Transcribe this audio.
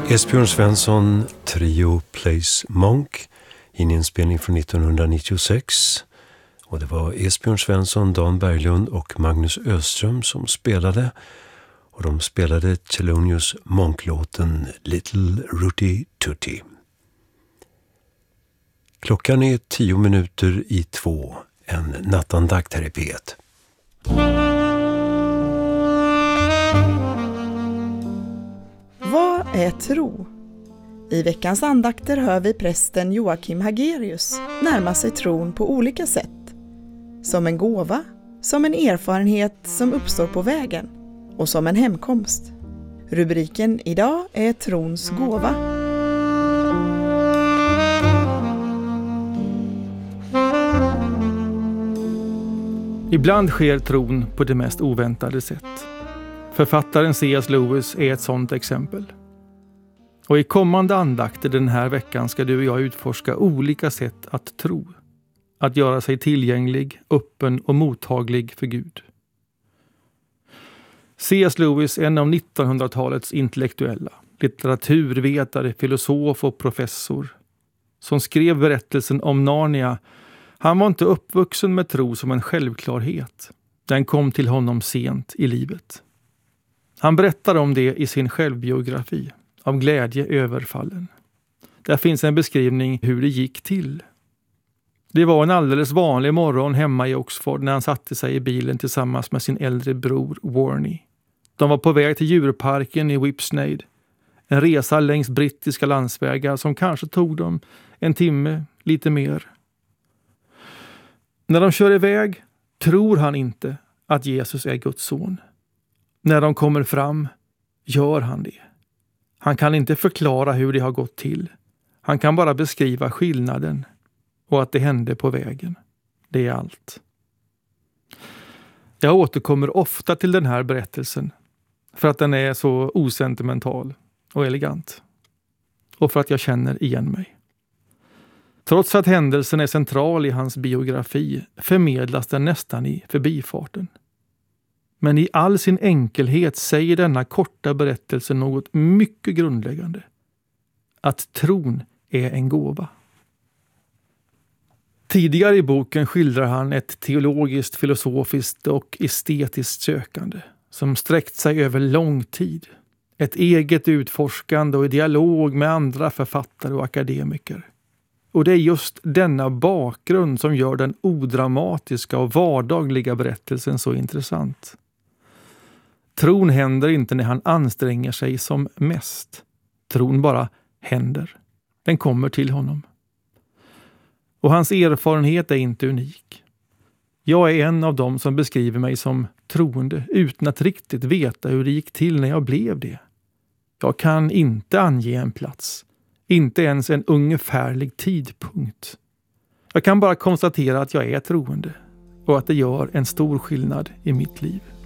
Esbjörn Svensson, Trio Plays Monk, i en inspelning från 1996. Och det var Esbjörn Svensson, Dan Berglund och Magnus Öström som spelade. Och de spelade Thelonious Monk-låten Little Rooty Tooty. Klockan är 2:10, en nattandakt här i P1. Vad är tro? I veckans andakter hör vi prästen Joakim Hagerius närma sig tron på olika sätt. Som en gåva, som en erfarenhet som uppstår på vägen och som en hemkomst. Rubriken idag är Trons gåva. Ibland sker tron på det mest oväntade sätt. Författaren C.S. Lewis är ett sådant exempel. Och i kommande andakter den här veckan ska du och jag utforska olika sätt att tro. Att göra sig tillgänglig, öppen och mottaglig för Gud. C.S. Lewis är en av 1900-talets intellektuella, litteraturvetare, filosof och professor, som skrev berättelsen om Narnia. Han var inte uppvuxen med tro som en självklarhet. Den kom till honom sent i livet. Han berättar om det i sin självbiografi, Av glädje överfallen. Där finns en beskrivning hur det gick till. Det var en alldeles vanlig morgon hemma i Oxford när han satte sig i bilen tillsammans med sin äldre bror Warney. De var på väg till djurparken i Whipsnade. En resa längs brittiska landsvägar som kanske tog dem en timme, lite mer. När de kör iväg tror han inte att Jesus är Guds son. När de kommer fram gör han det. Han kan inte förklara hur det har gått till. Han kan bara beskriva skillnaden och att det hände på vägen. Det är allt. Jag återkommer ofta till den här berättelsen för att den är så osentimental och elegant. Och för att jag känner igen mig. Trots att händelsen är central i hans biografi förmedlas den nästan i förbifarten. Men i all sin enkelhet säger denna korta berättelse något mycket grundläggande. Att tron är en gåva. Tidigare i boken skildrar han ett teologiskt, filosofiskt och estetiskt sökande som sträckt sig över lång tid. Ett eget utforskande och i dialog med andra författare och akademiker. Och det är just denna bakgrund som gör den odramatiska och vardagliga berättelsen så intressant. Tron händer inte när han anstränger sig som mest. Tron bara händer. Den kommer till honom. Och hans erfarenhet är inte unik. Jag är en av dem som beskriver mig som troende utan att riktigt veta hur det gick till när jag blev det. Jag kan inte ange en plats. Inte ens en ungefärlig tidpunkt. Jag kan bara konstatera att jag är troende och att det gör en stor skillnad i mitt liv.